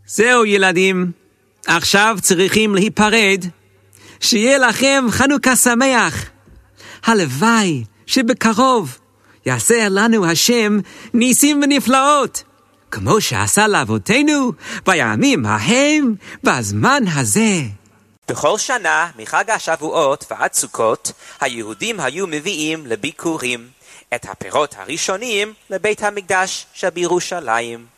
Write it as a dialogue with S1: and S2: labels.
S1: זהו ילדים, עכשיו צריכים להיפרד. שיהיה לכם חנוכה שמח. הלוואי שבקרוב יעשה לנו השם ניסים ונפלאות, כמו שעשה לאבותינו בימים ההם בזמן הזה.
S2: בכל שנה מחג השבועות ועד סוכות היהודים היו מביאים לביקורים את הפירות הראשונים לבית המקדש שבירושלים.